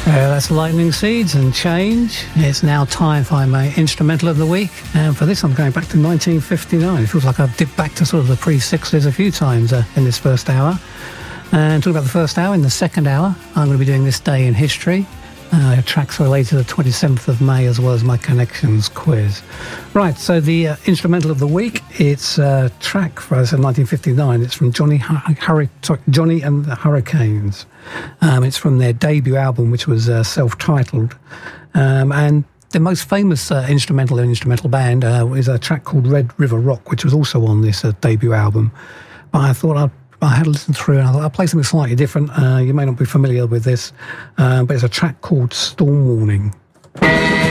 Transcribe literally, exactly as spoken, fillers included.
Uh, that's Lightning Seeds and Change. It's now time for my instrumental of the week. And for this, I'm going back to nineteen fifty-nine. It feels like I've dipped back to sort of the pre-sixties a few times uh, in this first hour. And talking about the first hour, in the second hour, I'm going to be doing This Day in History. Uh, tracks related to the twenty-seventh of May, as well as my Connections quiz. Right, so the uh, instrumental of the week, it's a track for us in nineteen fifty-nine. It's from Johnny, Hur- sorry, Johnny and the Hurricanes. Um, it's from their debut album, which was uh, self-titled. Um, and the most famous uh, instrumental instrumental band uh, is a track called Red River Rock, which was also on this uh, debut album. But I thought I'd I had to listen through and I thought I'll play something slightly different. Uh, you may not be familiar with this, uh, but it's a track called Storm Warning.